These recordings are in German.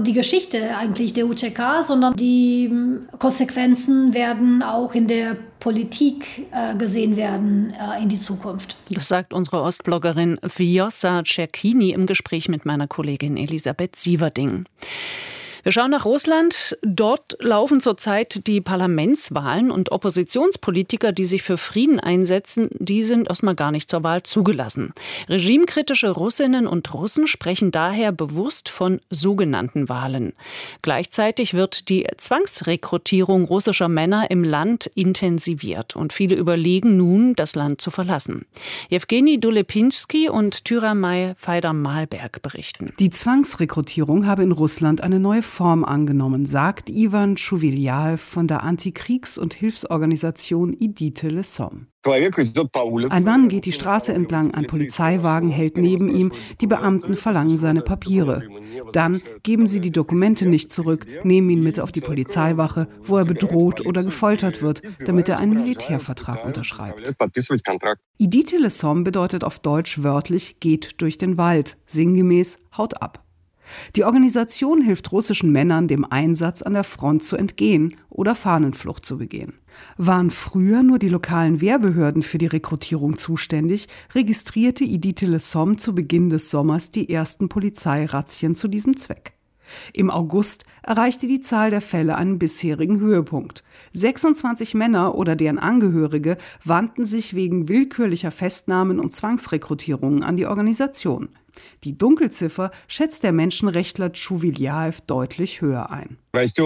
die Geschichte eigentlich der UCK, sondern die Konsequenzen werden auch in der Politik gesehen werden in die Zukunft. Das sagt unsere Ostbloggerin Vjosa Cerchini im Gespräch mit meiner Kollegin Elisabeth Sieverding. Wir schauen nach Russland. Dort laufen zurzeit die Parlamentswahlen und Oppositionspolitiker, die sich für Frieden einsetzen, die sind erstmal gar nicht zur Wahl zugelassen. Regimekritische Russinnen und Russen sprechen daher bewusst von sogenannten Wahlen. Gleichzeitig wird die Zwangsrekrutierung russischer Männer im Land intensiviert und viele überlegen nun, das Land zu verlassen. Jewgeni Dulepinski und Tyramaj Feider-Malberg berichten. Die Zwangsrekrutierung habe in Russland eine neue Form angenommen, sagt Ivan Schuwiljajew von der Antikriegs- und Hilfsorganisation Idite le Somme. Ein Mann geht die Straße entlang, ein Polizeiwagen hält neben ihm, die Beamten verlangen seine Papiere. Dann geben sie die Dokumente nicht zurück, nehmen ihn mit auf die Polizeiwache, wo er bedroht oder gefoltert wird, damit er einen Militärvertrag unterschreibt. Idite le Somme bedeutet auf Deutsch wörtlich geht durch den Wald, sinngemäß haut ab. Die Organisation hilft russischen Männern, dem Einsatz an der Front zu entgehen oder Fahnenflucht zu begehen. Waren früher nur die lokalen Wehrbehörden für die Rekrutierung zuständig, registrierte Idite le Somme zu Beginn des Sommers die ersten Polizeirazzien zu diesem Zweck. Im August erreichte die Zahl der Fälle einen bisherigen Höhepunkt. 26 Männer oder deren Angehörige wandten sich wegen willkürlicher Festnahmen und Zwangsrekrutierungen an die Organisation. Die Dunkelziffer schätzt der Menschenrechtler Schuwiljajew deutlich höher ein.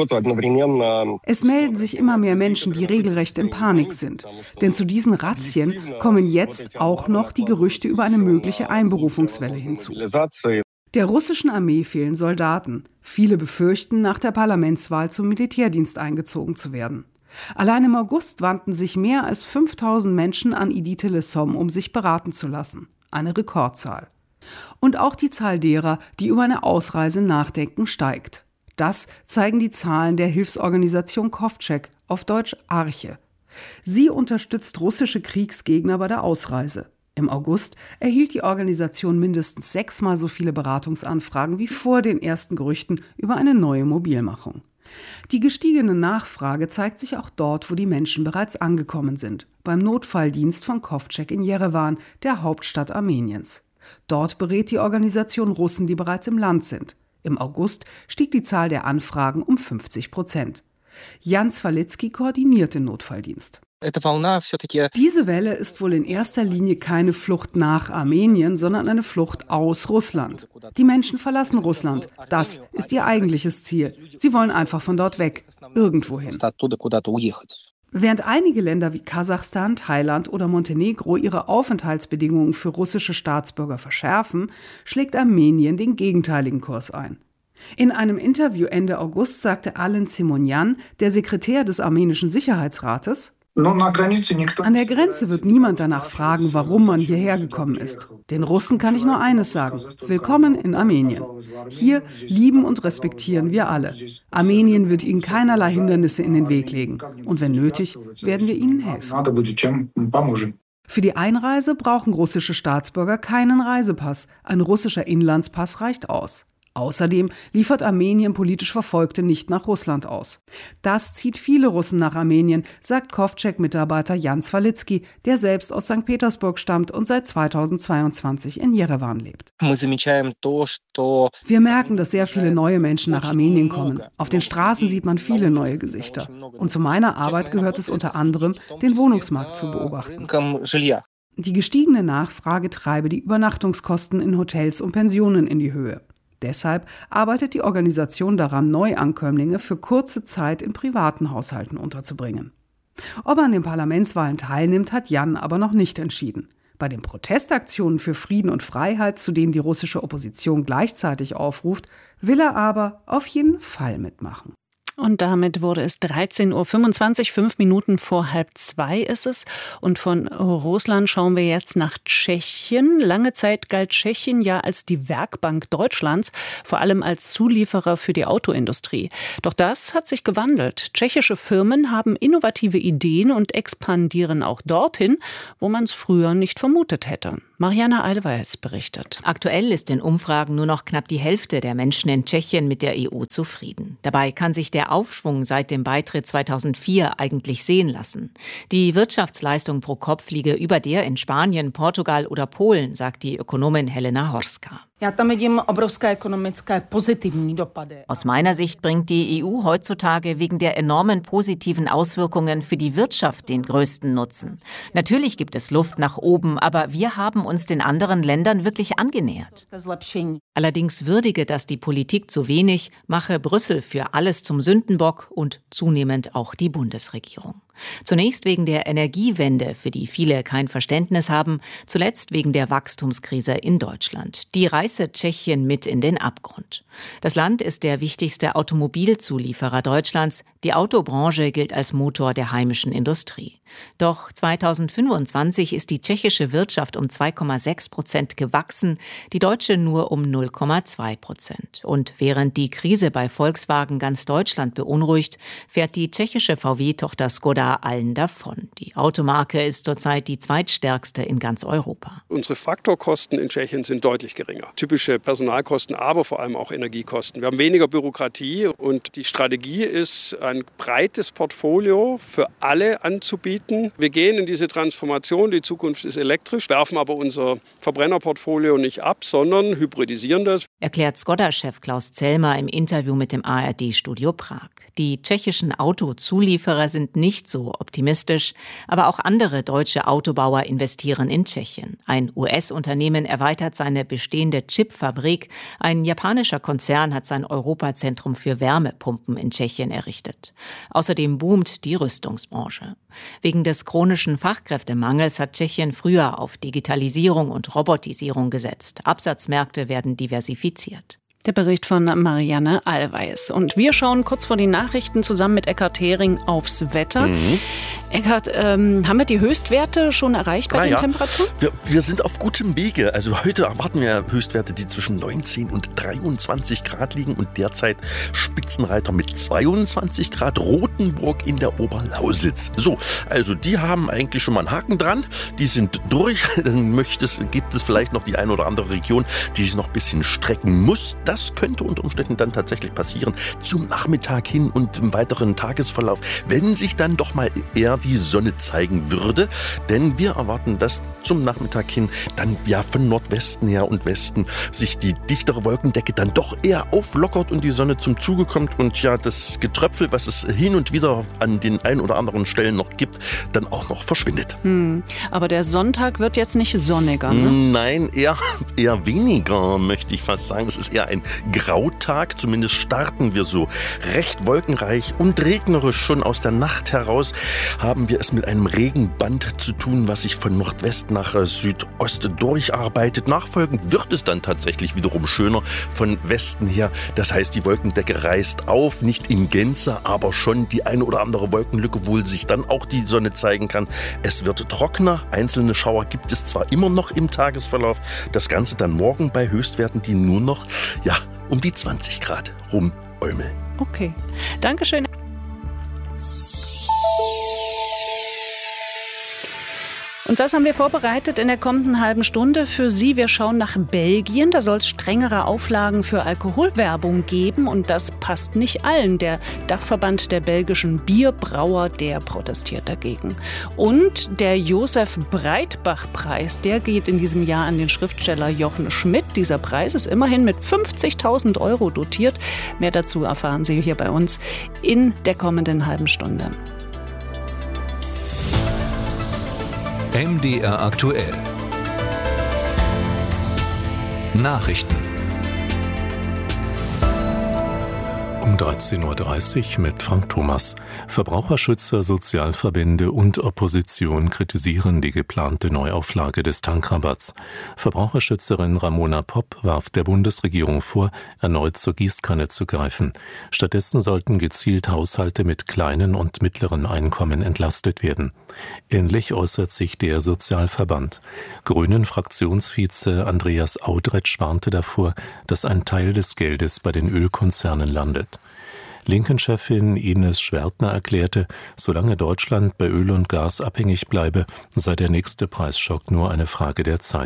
Es melden sich immer mehr Menschen, die regelrecht in Panik sind. Denn zu diesen Razzien kommen jetzt auch noch die Gerüchte über eine mögliche Einberufungswelle hinzu. Der russischen Armee fehlen Soldaten. Viele befürchten, nach der Parlamentswahl zum Militärdienst eingezogen zu werden. Allein im August wandten sich mehr als 5000 Menschen an Idite le Somme, um sich beraten zu lassen. Eine Rekordzahl. Und auch die Zahl derer, die über eine Ausreise nachdenken, steigt. Das zeigen die Zahlen der Hilfsorganisation Kovtschek, auf Deutsch Arche. Sie unterstützt russische Kriegsgegner bei der Ausreise. Im August erhielt die Organisation mindestens 6-mal so viele Beratungsanfragen wie vor den ersten Gerüchten über eine neue Mobilmachung. Die gestiegene Nachfrage zeigt sich auch dort, wo die Menschen bereits angekommen sind, beim Notfalldienst von Kovtschek in Jerewan, der Hauptstadt Armeniens. Dort berät die Organisation Russen, die bereits im Land sind. Im August stieg die Zahl der Anfragen um 50%. Jan Swalitzky koordiniert den Notfalldienst. Diese Welle ist wohl in erster Linie keine Flucht nach Armenien, sondern eine Flucht aus Russland. Die Menschen verlassen Russland. Das ist ihr eigentliches Ziel. Sie wollen einfach von dort weg, irgendwohin. Während einige Länder wie Kasachstan, Thailand oder Montenegro ihre Aufenthaltsbedingungen für russische Staatsbürger verschärfen, schlägt Armenien den gegenteiligen Kurs ein. In einem Interview Ende August sagte Alen Simonyan, der Sekretär des armenischen Sicherheitsrates: An der Grenze wird niemand danach fragen, warum man hierher gekommen ist. Den Russen kann ich nur eines sagen: Willkommen in Armenien. Hier lieben und respektieren wir alle. Armenien wird ihnen keinerlei Hindernisse in den Weg legen. Und wenn nötig, werden wir ihnen helfen. Für die Einreise brauchen russische Staatsbürger keinen Reisepass. Ein russischer Inlandspass reicht aus. Außerdem liefert Armenien politisch Verfolgte nicht nach Russland aus. Das zieht viele Russen nach Armenien, sagt Kovtschek-Mitarbeiter Jan Swalitzky, der selbst aus St. Petersburg stammt und seit 2022 in Jerewan lebt. Wir merken, dass sehr viele neue Menschen nach Armenien kommen. Auf den Straßen sieht man viele neue Gesichter. Und zu meiner Arbeit gehört es unter anderem, den Wohnungsmarkt zu beobachten. Die gestiegene Nachfrage treibe die Übernachtungskosten in Hotels und Pensionen in die Höhe. Deshalb arbeitet die Organisation daran, Neuankömmlinge für kurze Zeit in privaten Haushalten unterzubringen. Ob er an den Parlamentswahlen teilnimmt, hat Jan aber noch nicht entschieden. Bei den Protestaktionen für Frieden und Freiheit, zu denen die russische Opposition gleichzeitig aufruft, will er aber auf jeden Fall mitmachen. Und damit wurde es 13:25 Uhr, 5 Minuten vor 1:30 ist es. Und von Russland schauen wir jetzt nach Tschechien. Lange Zeit galt Tschechien ja als die Werkbank Deutschlands, vor allem als Zulieferer für die Autoindustrie. Doch das hat sich gewandelt. Tschechische Firmen haben innovative Ideen und expandieren auch dorthin, wo man es früher nicht vermutet hätte. Marianne Eilweis berichtet. Aktuell ist in Umfragen nur noch knapp die Hälfte der Menschen in Tschechien mit der EU zufrieden. Dabei kann sich der Aufschwung seit dem Beitritt 2004 eigentlich sehen lassen. Die Wirtschaftsleistung pro Kopf liege über der in Spanien, Portugal oder Polen, sagt die Ökonomin Helena Horska. Aus meiner Sicht bringt die EU heutzutage wegen der enormen positiven Auswirkungen für die Wirtschaft den größten Nutzen. Natürlich gibt es Luft nach oben, aber wir haben uns den anderen Ländern wirklich angenähert. Allerdings würdige das die Politik zu wenig, mache Brüssel für alles zum Sündenbock und zunehmend auch die Bundesregierung. Zunächst wegen der Energiewende, für die viele kein Verständnis haben, zuletzt wegen der Wachstumskrise in Deutschland. Die reiße Tschechien mit in den Abgrund. Das Land ist der wichtigste Automobilzulieferer Deutschlands. Die Autobranche gilt als Motor der heimischen Industrie. Doch 2025 ist die tschechische Wirtschaft um 2,6% gewachsen, die deutsche nur um 0,2%. Und während die Krise bei Volkswagen ganz Deutschland beunruhigt, fährt die tschechische VW-Tochter Skoda allen davon. Die Automarke ist zurzeit die zweitstärkste in ganz Europa. Unsere Faktorkosten in Tschechien sind deutlich geringer. Typische Personalkosten, aber vor allem auch Energiekosten. Wir haben weniger Bürokratie und die Strategie ist, ein breites Portfolio für alle anzubieten. Wir gehen in diese Transformation, die Zukunft ist elektrisch, werfen aber unser Verbrennerportfolio nicht ab, sondern hybridisieren das. Erklärt Skoda-Chef Klaus Zellmer im Interview mit dem ARD-Studio Prag. Die tschechischen Autozulieferer sind nicht so optimistisch, aber auch andere deutsche Autobauer investieren in Tschechien. Ein US-Unternehmen erweitert seine bestehende Chipfabrik. Ein japanischer Konzern hat sein Europazentrum für Wärmepumpen in Tschechien errichtet. Außerdem boomt die Rüstungsbranche. Wegen des chronischen Fachkräftemangels hat Tschechien früher auf Digitalisierung und Robotisierung gesetzt. Absatzmärkte werden diversifiziert. Der Bericht von Marianne Eilweis. Und wir schauen kurz vor den Nachrichten zusammen mit Eckhard Hering aufs Wetter. Eckhard, haben wir die Höchstwerte schon erreicht bei den Temperaturen? Wir sind auf gutem Wege. Also heute erwarten wir Höchstwerte, die zwischen 19 und 23 Grad liegen und derzeit Spitzenreiter mit 22 Grad Rothenburg in der Oberlausitz. So, also die haben eigentlich schon mal einen Haken dran. Die sind durch. Dann gibt es vielleicht noch die eine oder andere Region, die sich noch ein bisschen strecken muss. Das könnte unter Umständen dann tatsächlich passieren zum Nachmittag hin und im weiteren Tagesverlauf, wenn sich dann doch mal eher die Sonne zeigen würde. Denn wir erwarten, dass zum Nachmittag hin dann ja von Nordwesten her und Westen sich die dichtere Wolkendecke dann doch eher auflockert und die Sonne zum Zuge kommt und ja das Getröpfel, was es hin und wieder an den ein oder anderen Stellen noch gibt, dann auch noch verschwindet. Aber der Sonntag wird jetzt nicht sonniger, ne? Nein, eher weniger, möchte ich fast sagen. Es ist eher ein Grautag, zumindest starten wir so recht wolkenreich und regnerisch. Schon aus der Nacht heraus haben wir es mit einem Regenband zu tun, was sich von Nordwest nach Südost durcharbeitet. Nachfolgend wird es dann tatsächlich wiederum schöner von Westen her. Das heißt, die Wolkendecke reißt auf, nicht in Gänze, aber schon die eine oder andere Wolkenlücke, wo sich dann auch die Sonne zeigen kann. Es wird trockener, einzelne Schauer gibt es zwar immer noch im Tagesverlauf, das Ganze dann morgen bei Höchstwerten, die nur noch um die 20 Grad rumäumeln. Okay, Dankeschön. Und was haben wir vorbereitet in der kommenden halben Stunde für Sie? Wir schauen nach Belgien. Da soll es strengere Auflagen für Alkoholwerbung geben. Und das passt nicht allen. Der Dachverband der belgischen Bierbrauer, der protestiert dagegen. Und der Josef-Breitbach-Preis, der geht in diesem Jahr an den Schriftsteller Jochen Schmidt. Dieser Preis ist immerhin mit 50.000 € dotiert. Mehr dazu erfahren Sie hier bei uns in der kommenden halben Stunde. MDR aktuell. Nachrichten. Um 13.30 Uhr mit Frank Thomas. Verbraucherschützer, Sozialverbände und Opposition kritisieren die geplante Neuauflage des Tankrabatts. Verbraucherschützerin Ramona Popp warf der Bundesregierung vor, erneut zur Gießkanne zu greifen. Stattdessen sollten gezielt Haushalte mit kleinen und mittleren Einkommen entlastet werden. Ähnlich äußert sich der Sozialverband. Grünen-Fraktionsvize Andreas Audretsch warnte davor, dass ein Teil des Geldes bei den Ölkonzernen landet. Linken-Chefin Ines Schwertner erklärte, solange Deutschland bei Öl und Gas abhängig bleibe, sei der nächste Preisschock nur eine Frage der Zeit.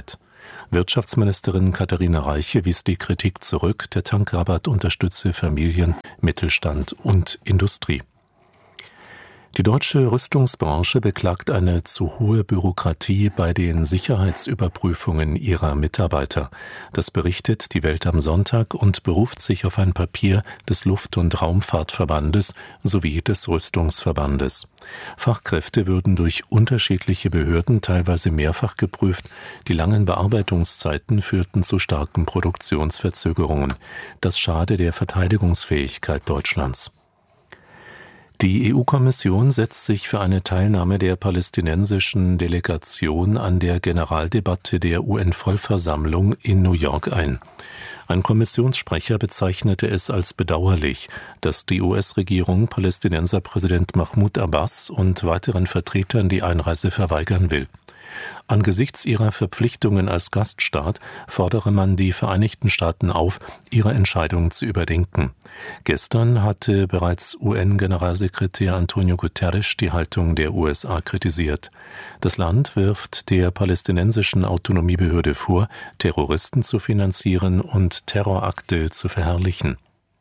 Wirtschaftsministerin Katharina Reiche wies die Kritik zurück, der Tankrabatt unterstütze Familien, Mittelstand und Industrie. Die deutsche Rüstungsbranche beklagt eine zu hohe Bürokratie bei den Sicherheitsüberprüfungen ihrer Mitarbeiter. Das berichtet die Welt am Sonntag und beruft sich auf ein Papier des Luft- und Raumfahrtverbandes sowie des Rüstungsverbandes. Fachkräfte würden durch unterschiedliche Behörden teilweise mehrfach geprüft. Die langen Bearbeitungszeiten führten zu starken Produktionsverzögerungen. Das schade der Verteidigungsfähigkeit Deutschlands. Die EU-Kommission setzt sich für eine Teilnahme der palästinensischen Delegation an der Generaldebatte der UN-Vollversammlung in New York ein. Ein Kommissionssprecher bezeichnete es als bedauerlich, dass die US-Regierung Palästinenserpräsident Mahmoud Abbas und weiteren Vertretern die Einreise verweigern will. Angesichts ihrer Verpflichtungen als Gaststaat fordere man die Vereinigten Staaten auf, ihre Entscheidung zu überdenken. Gestern hatte bereits UN-Generalsekretär Antonio Guterres die Haltung der USA kritisiert. Das Land wirft der palästinensischen Autonomiebehörde vor, Terroristen zu finanzieren und Terrorakte zu verherrlichen.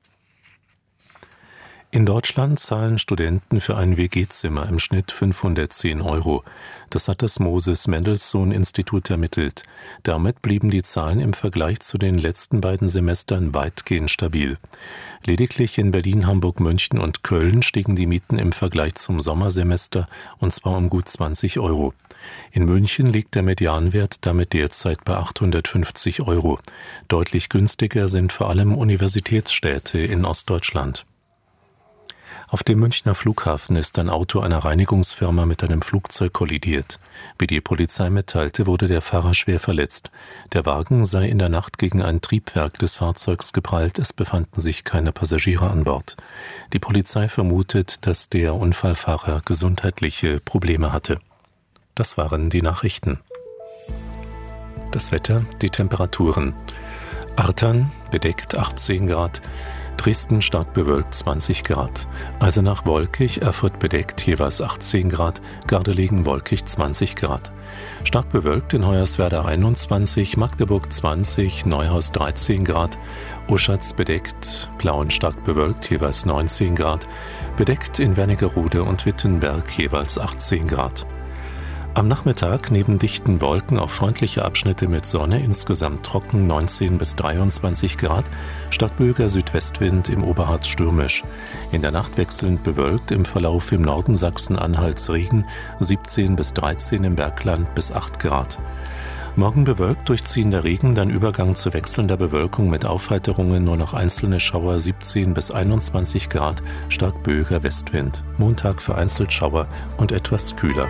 In Deutschland zahlen Studenten für ein WG-Zimmer im Schnitt 510 €. Das hat das Moses-Mendelssohn-Institut ermittelt. Damit blieben die Zahlen im Vergleich zu den letzten beiden Semestern weitgehend stabil. Lediglich in Berlin, Hamburg, München und Köln stiegen die Mieten im Vergleich zum Sommersemester, und zwar um gut 20 €. In München liegt der Medianwert damit derzeit bei 850 €. Deutlich günstiger sind vor allem Universitätsstädte in Ostdeutschland. Auf dem Münchner Flughafen ist ein Auto einer Reinigungsfirma mit einem Flugzeug kollidiert. Wie die Polizei mitteilte, wurde der Fahrer schwer verletzt. Der Wagen sei in der Nacht gegen ein Triebwerk des Fahrzeugs geprallt, es befanden sich keine Passagiere an Bord. Die Polizei vermutet, dass der Unfallfahrer gesundheitliche Probleme hatte. Das waren die Nachrichten. Das Wetter, die Temperaturen. Artern bedeckt 18 Grad. Dresden stark bewölkt 20 Grad, Eisenach wolkig, Erfurt bedeckt jeweils 18 Grad, Gardelegen wolkig 20 Grad. Stark bewölkt in Hoyerswerda 21, Magdeburg 20, Neuhaus 13 Grad, Oschatz bedeckt, Plauen stark bewölkt jeweils 19 Grad, bedeckt in Wernigerode und Wittenberg jeweils 18 Grad. Am Nachmittag neben dichten Wolken auch freundliche Abschnitte mit Sonne, insgesamt trocken 19 bis 23 Grad, stark böiger Südwestwind, im Oberharz stürmisch. In der Nacht wechselnd bewölkt, im Verlauf im Norden Sachsen-Anhalts Regen, 17 bis 13 im Bergland bis 8 Grad. Morgen bewölkt, durchziehender Regen, dann Übergang zu wechselnder Bewölkung mit Aufheiterungen, nur noch einzelne Schauer 17 bis 21 Grad, stark böiger Westwind. Montag vereinzelt Schauer und etwas kühler.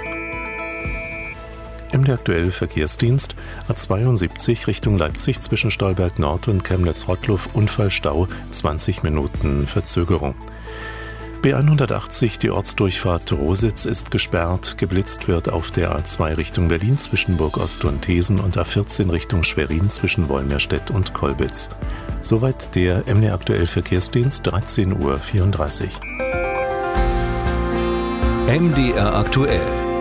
MD aktuell Verkehrsdienst, A72 Richtung Leipzig zwischen Stolberg Nord und Chemnitz-Rottluff, Unfallstau, 20 Minuten Verzögerung. B180, die Ortsdurchfahrt Rositz, ist gesperrt. Geblitzt wird auf der A2 Richtung Berlin zwischen Burgost und Thesen und A14 Richtung Schwerin zwischen Wolmirstedt und Kolbitz. Soweit der MD aktuell Verkehrsdienst, 13:34 Uhr. MDR aktuell.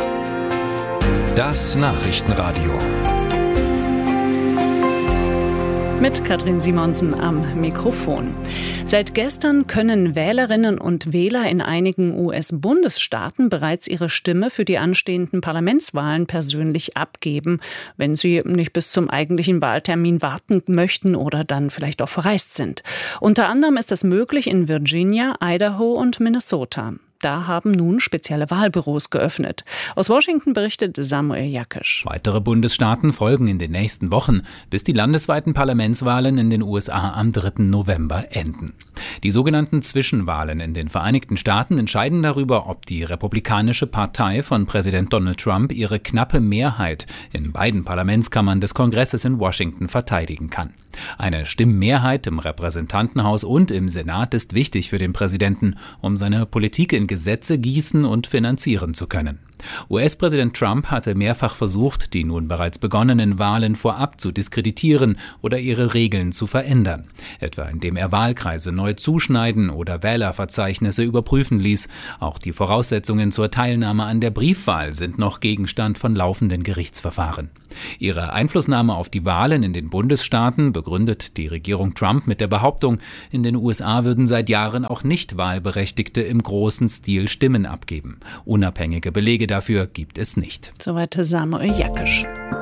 Das Nachrichtenradio. Mit Katrin Simonsen am Mikrofon. Seit gestern können Wählerinnen und Wähler in einigen US-Bundesstaaten bereits ihre Stimme für die anstehenden Parlamentswahlen persönlich abgeben, wenn sie nicht bis zum eigentlichen Wahltermin warten möchten oder dann vielleicht auch verreist sind. Unter anderem ist das möglich in Virginia, Idaho und Minnesota. Da haben nun spezielle Wahlbüros geöffnet. Aus Washington berichtet Samuel Jakisch. Weitere Bundesstaaten folgen in den nächsten Wochen, bis die landesweiten Parlamentswahlen in den USA am 3. November enden. Die sogenannten Zwischenwahlen in den Vereinigten Staaten entscheiden darüber, ob die Republikanische Partei von Präsident Donald Trump ihre knappe Mehrheit in beiden Parlamentskammern des Kongresses in Washington verteidigen kann. Eine Stimmmehrheit im Repräsentantenhaus und im Senat ist wichtig für den Präsidenten, um seine Politik in Gesetze gießen und finanzieren zu können. US-Präsident Trump hatte mehrfach versucht, die nun bereits begonnenen Wahlen vorab zu diskreditieren oder ihre Regeln zu verändern. Etwa indem er Wahlkreise neu zuschneiden oder Wählerverzeichnisse überprüfen ließ. Auch die Voraussetzungen zur Teilnahme an der Briefwahl sind noch Gegenstand von laufenden Gerichtsverfahren. Ihre Einflussnahme auf die Wahlen in den Bundesstaaten begründet die Regierung Trump mit der Behauptung, in den USA würden seit Jahren auch Nicht-Wahlberechtigte im großen Stil Stimmen abgeben. Unabhängige Belege dafür gibt es nicht. Soweit Samuel Jakisch.